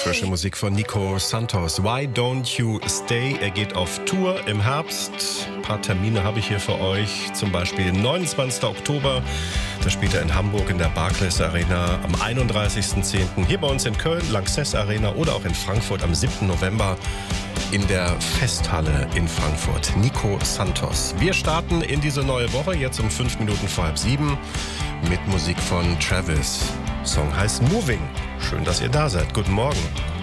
Frische Musik von Nico Santos. Why Don't You Stay? Er geht auf Tour im Herbst. Ein paar Termine habe ich hier für euch. Zum Beispiel 29. Oktober. Da spielt er in Hamburg in der Barclays Arena. Am 31.10. hier bei uns in Köln, Lanxess Arena. Oder auch in Frankfurt am 7. November in der Festhalle in Frankfurt. Nico Santos. Wir starten in diese neue Woche, jetzt um 5 Minuten vor halb 7 mit Musik von Travis. Song heißt Moving. Schön, dass ihr da seid. Guten Morgen.